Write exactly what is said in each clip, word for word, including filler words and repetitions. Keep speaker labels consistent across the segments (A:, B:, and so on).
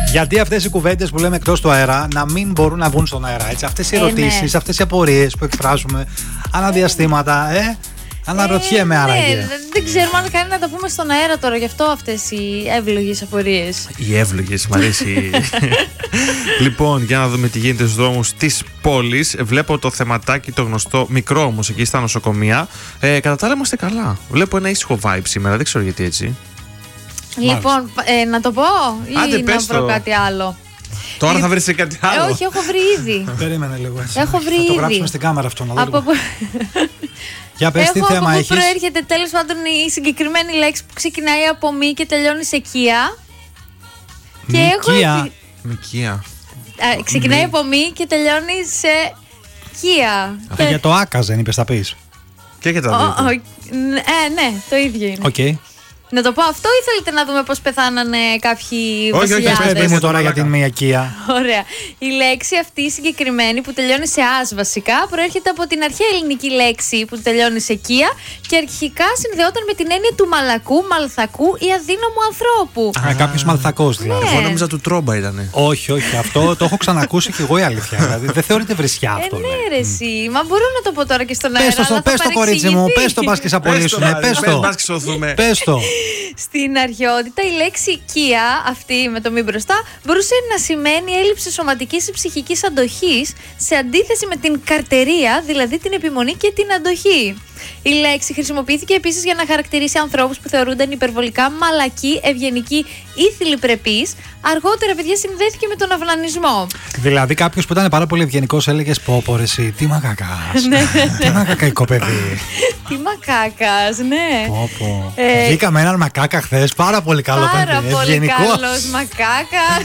A: Γιατί αυτές οι κουβέντες που λέμε εκτός του αέρα να μην μπορούν να βγουν στον αέρα. Έτσι, αυτές οι ερωτήσεις, ε, ναι. αυτές οι απορίες που εκφράζουμε αναδιαστήματα, ε, αναρωτιέμαι
B: ε,
A: άραγε.
B: Ναι, δεν ξέρουμε αν κάνει να τα πούμε στον αέρα τώρα, γι' αυτό αυτές οι εύλογες απορίες.
C: Οι εύλογες, μ' αρέσει. Λοιπόν, για να δούμε τι γίνεται στους δρόμους της πόλης. Βλέπω το θεματάκι, το γνωστό, μικρό όμως εκεί στα νοσοκομεία. Ε, κατά τα άλλα είμαστε καλά. Βλέπω ένα ήσυχο vibe σήμερα, δεν ξέρω γιατί έτσι.
B: Λοιπόν, ε, να το πω ή
C: Άντε,
B: να βρω κάτι άλλο.
C: Τώρα
B: Λι...
C: θα βρεις κάτι άλλο.
B: Ε, όχι, έχω βρει ήδη.
A: Περίμενε λίγο έτσι.
B: Έχω βρει
A: θα
B: ήδη.
A: το γράψουμε στην κάμερα αυτό να δω
B: Από...
A: Για πες, τι
B: έχω
A: θέμα
B: από
A: έχεις.
B: πού προέρχεται τέλος πάντων η συγκεκριμένη λέξη που ξεκινάει από μη και τελειώνει σε κία. Και έχω...
C: Μικία.
B: Α, ξεκινάει από μη και τελειώνει σε κία.
A: Και για το άκας δεν είπες θα πεις.
C: Και για τα δύο.
B: Ο, ο, ε, ναι, το ίδιο είναι.
A: Okay.
B: Να το πω αυτό ή θέλετε να δούμε πώς πεθάνανε κάποιοι
A: βασιλιάδες? Όχι, όχι, πες μου τώρα για την μυακία.
B: Ωραία. Η λέξη αυτή συγκεκριμένη που τελειώνει σε άς βασικά προέρχεται από την αρχαία ελληνική λέξη που τελειώνει σε κία και αρχικά συνδεόταν με την έννοια του μαλακού, μαλθακού ή αδύναμου ανθρώπου.
A: Α, κάποιος μαλθακός δηλαδή.
B: Ναι.
C: Εγώ νόμιζα του Τρόμπα ήτανε.
A: Όχι, όχι, αυτό το έχω ξανακούσει και εγώ η αλήθεια. Δηλαδή δεν θεωρείται βρισιά αυτό.
B: Ε, ναι, ρε, εσύ. Μα μπορώ να το πω τώρα και στον αέρα.
A: Πες το, κορίτσι μου, πες το, πας και σ' απολύσουνε. Πες το.
B: Στην αρχαιότητα η λέξη οικία, αυτή με το μη μπροστά, μπορούσε να σημαίνει έλλειψη σωματικής ή ψυχικής αντοχής, σε αντίθεση με την καρτερία, δηλαδή την επιμονή και την αντοχή. Η λέξη χρησιμοποιήθηκε επίσης για να χαρακτηρίσει ανθρώπους που θεωρούνταν υπερβολικά μαλακοί, ευγενικοί ή θηλυπρεπείς. Αργότερα, παιδιά, συνδέθηκε με τον αυνανισμό.
A: Δηλαδή, κάποιος που ήταν πάρα πολύ ευγενικός έλεγες πω, πω, ρε, εσύ, τι μακακάς. Τι μακακαϊκό παιδί.
B: Τι μακάκας, ναι.
A: Πω, πω. Ε, Βγήκα με έναν μακάκα χθες, πάρα πολύ καλό παιδί.
B: Πάρα πολύ καλός μακάκας.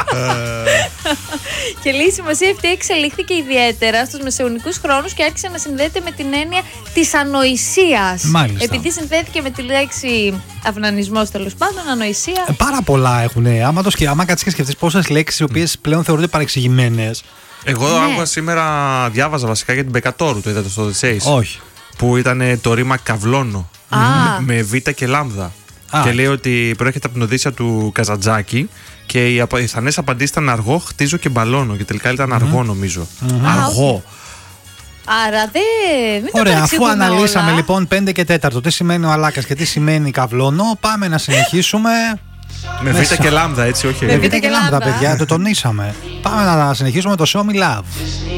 B: Και λέει η σημασία αυτή εξελίχθηκε ιδιαίτερα στους μεσαιωνικούς χρόνους και άρχισε να συνδέεται με την έννοια της ανοησίας.
A: Μάλιστα.
B: Επειδή συνδέθηκε με τη λέξη αυνανισμός, τέλος πάντων, ανοησία.
A: Ε, πάρα πολλά έχουν. Άμα, το σκε... Άμα κάτσεις και σκεφτείς πόσες λέξεις οι οποίες πλέον θεωρούνται παρεξηγημένες.
C: Εγώ ναι. άκουγα σήμερα, διάβαζα βασικά για την Μπεκατόρου, το είδατε στο The Chase.
A: Όχι.
C: Που ήταν το ρήμα καυλώνω.
B: Α.
C: Με, με β και λάμδα.
A: Α.
C: Και λέει ότι προέρχεται από την Οδύσσια του Καζαντζάκη και οι πιθανές απαντήσεις ήταν αργό, χτίζω και μπαλώνω. Και τελικά ήταν αργό, mm-hmm. νομίζω. Mm-hmm. Αργό.
B: Άρα δεν. Μην
A: Ωραία,
B: τα
A: αφού αναλύσαμε
B: όλα.
A: λοιπόν πέντε και τέταρτο τι σημαίνει ο Αλάκας και τι σημαίνει καυλώνω, πάμε να συνεχίσουμε.
C: Με β και λάμδα, έτσι, όχι.
A: Με β και λάμδα, παιδιά, το τονίσαμε. Πάμε να συνεχίσουμε το Show Me Love.